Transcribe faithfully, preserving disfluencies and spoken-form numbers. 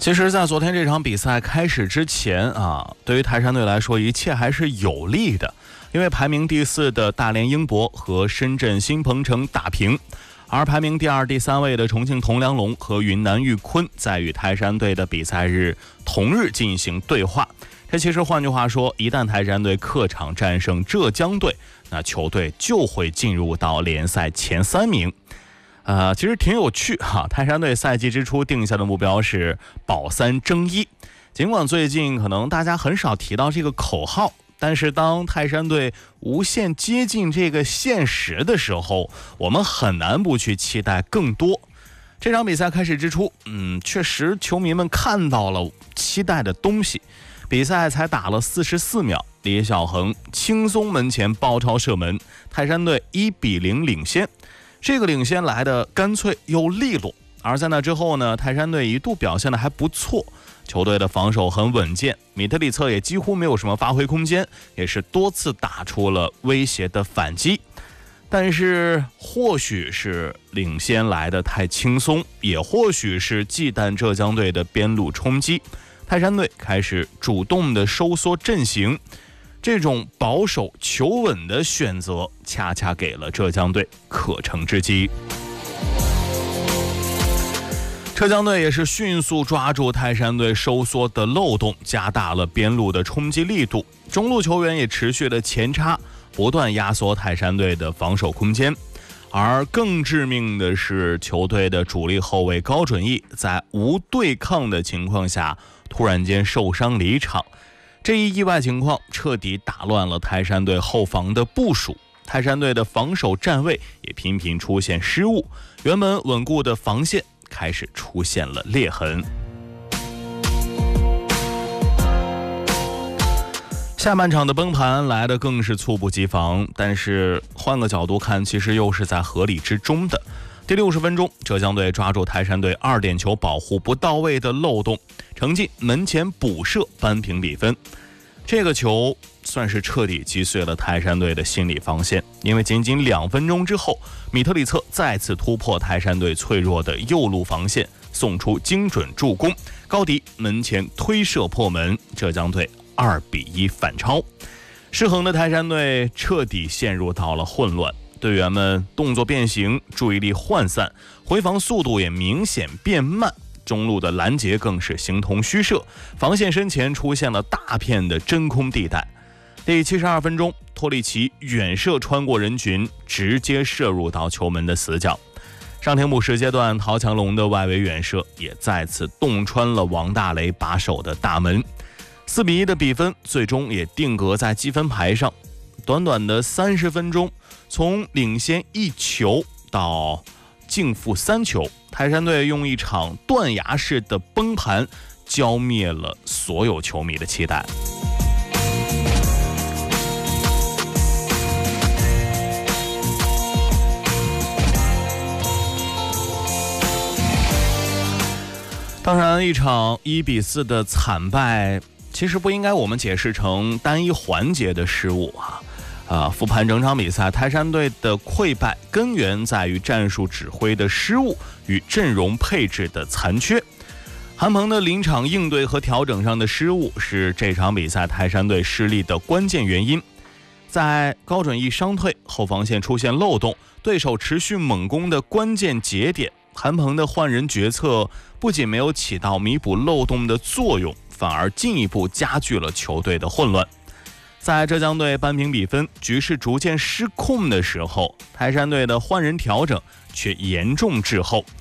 其实在昨天这场比赛开始之前啊，对于泰山队来说一切还是有利的，因为排名第四的大连英博和深圳新鹏城打平，而排名第二第三位的重庆铜梁龙和云南玉坤在与泰山队的比赛日同日进行对话。这其实换句话说，一旦泰山队客场战胜浙江队，那球队就会进入到联赛前三名。呃，其实挺有趣哈。泰山队赛季之初定下的目标是保三争一，尽管最近可能大家很少提到这个口号，但是当泰山队无限接近这个现实的时候，我们很难不去期待更多。这场比赛开始之初，嗯，确实球迷们看到了期待的东西。比赛才打了四十四秒，李小恒轻松门前包抄射门，泰山队一比零领先。这个领先来的干脆又利落，而在那之后呢，泰山队一度表现的还不错，球队的防守很稳健，米特里策也几乎没有什么发挥空间，也是多次打出了威胁的反击。但是或许是领先来的太轻松，也或许是忌惮浙江队的边路冲击，泰山队开始主动的收缩阵型，这种保守求稳的选择恰恰给了浙江队可乘之机。浙江队也是迅速抓住泰山队收缩的漏洞，加大了边路的冲击力度，中路球员也持续的前插，不断压缩泰山队的防守空间。而更致命的是，球队的主力后卫高准翼在无对抗的情况下突然间受伤离场，这一意外情况彻底打乱了泰山队后防的部署，泰山队的防守站位也频频出现失误，原本稳固的防线开始出现了裂痕。下半场的崩盘来得更是猝不及防，但是换个角度看，其实又是在合理之中的。第六十分钟，浙江队抓住泰山队二点球保护不到位的漏洞，程进门前补射扳平比分。这个球算是彻底击碎了泰山队的心理防线，因为仅仅两分钟之后，米特里策再次突破泰山队脆弱的右路防线，送出精准助攻，高迪门前推射破门，浙江队二比一反超。失衡的泰山队彻底陷入到了混乱，队员们动作变形，注意力涣散，回防速度也明显变慢，中路的拦截更是形同虚设，防线身前出现了大片的真空地带。第七十二分钟，托里奇远射穿过人群，直接射入到球门的死角。上田补时阶段，陶强龙的外围远射也再次洞穿了王大雷把守的大门。四比一的比分最终也定格在积分牌上。短短的三十分钟，从领先一球到净负三球，泰山队用一场断崖式的崩盘浇灭了所有球迷的期待。当然，一场一比四的惨败，其实不应该我们解释成单一环节的失误啊。啊，复盘整场比赛，泰山队的溃败根源在于战术指挥的失误与阵容配置的残缺。韩鹏的临场应对和调整上的失误是这场比赛泰山队失利的关键原因。在高准翼伤退，后防线出现漏洞，对手持续猛攻的关键节点，韩鹏的换人决策不仅没有起到弥补漏洞的作用，反而进一步加剧了球队的混乱。在浙江队扳平比分，局势逐渐失控的时候，泰山队的换人调整却严重滞后，